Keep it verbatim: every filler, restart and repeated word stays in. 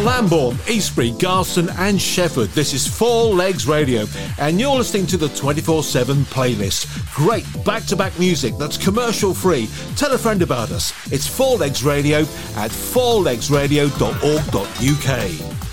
Lambourne, Eastbury, Garston and Shefford. This is Four Legs Radio and you're listening to the twenty-four seven playlist. Great back-to-back music that's commercial free. Tell a friend about us. It's Four Legs Radio at four legs radio dot org dot U K.